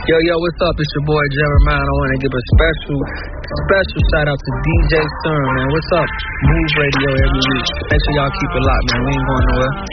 Yo, what's up? It's your boy Jeremiah. I want to give a special shout out to DJ Stern, man. What's up? Move Radio every week. Make sure y'all keep it locked, man. We ain't going nowhere.